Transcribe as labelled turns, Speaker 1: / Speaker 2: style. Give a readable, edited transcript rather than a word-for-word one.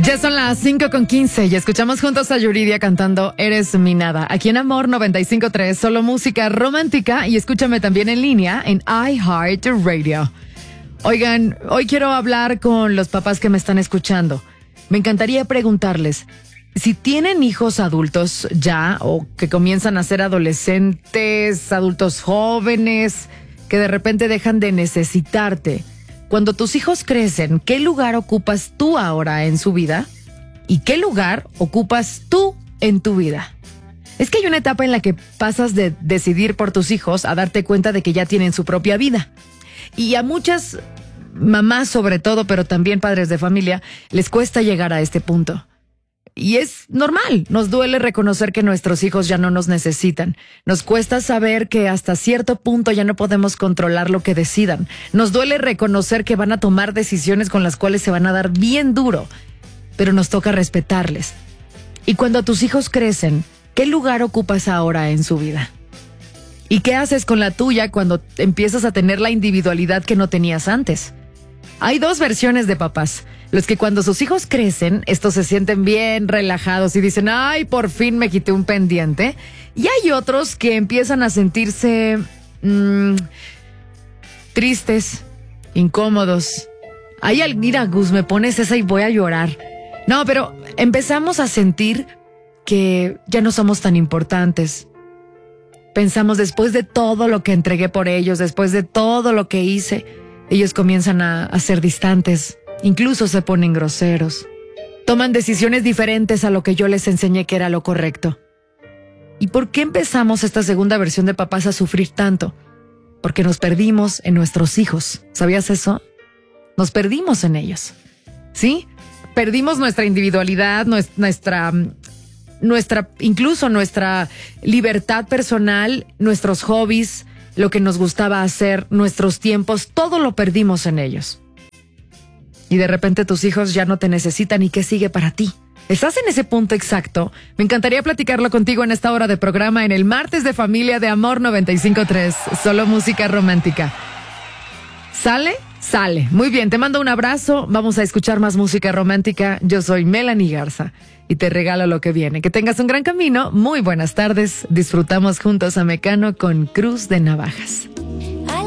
Speaker 1: Ya son las 5:15 y escuchamos juntos a Yuridia cantando Eres mi nada. Aquí en Amor 95.3, solo música romántica, y escúchame también en línea en iHeartRadio. Oigan, hoy quiero hablar con los papás que me están escuchando. Me encantaría preguntarles si tienen hijos adultos ya o que comienzan a ser adolescentes, adultos jóvenes, que de repente dejan de necesitarte. Cuando tus hijos crecen, ¿qué lugar ocupas tú ahora en su vida? ¿Y qué lugar ocupas tú en tu vida? Es que hay una etapa en la que pasas de decidir por tus hijos a darte cuenta de que ya tienen su propia vida. Y a muchas mamás sobre todo, pero también padres de familia, les cuesta llegar a este punto. Y es normal, nos duele reconocer que nuestros hijos ya no nos necesitan. Nos cuesta saber que hasta cierto punto ya no podemos controlar lo que decidan. Nos duele reconocer que van a tomar decisiones con las cuales se van a dar bien duro, pero nos toca respetarles. Y cuando tus hijos crecen, ¿qué lugar ocupas ahora en su vida? ¿Y qué haces con la tuya cuando empiezas a tener la individualidad que no tenías antes? Hay dos versiones de papás. Los que cuando sus hijos crecen, estos se sienten bien relajados y dicen, ay, por fin me quité un pendiente. Y hay otros que empiezan a sentirse tristes, incómodos. Ay, mira, Gus, me pones esa y voy a llorar. No, pero empezamos a sentir que ya no somos tan importantes. Pensamos, después de todo lo que entregué por ellos, después de todo lo que hice, ellos comienzan a ser distantes, incluso se ponen groseros. Toman decisiones diferentes a lo que yo les enseñé que era lo correcto. ¿Y por qué empezamos esta segunda versión de papás a sufrir tanto? Porque nos perdimos en nuestros hijos. ¿Sabías eso? Nos perdimos en ellos. ¿Sí? Perdimos nuestra individualidad, incluso nuestra libertad personal, nuestros hobbies, lo que nos gustaba hacer, nuestros tiempos, todo lo perdimos en ellos. Y de repente tus hijos ya no te necesitan, ¿y qué sigue para ti? ¿Estás en ese punto exacto? Me encantaría platicarlo contigo en esta hora de programa en el Martes de Familia de Amor 95.3, solo música romántica. ¿Sale? Sale. Muy bien, te mando un abrazo, vamos a escuchar más música romántica. Yo soy Melanie Garza y te regalo lo que viene. Que tengas un gran camino, muy buenas tardes. Disfrutamos juntos a Mecano con Cruz de Navajas.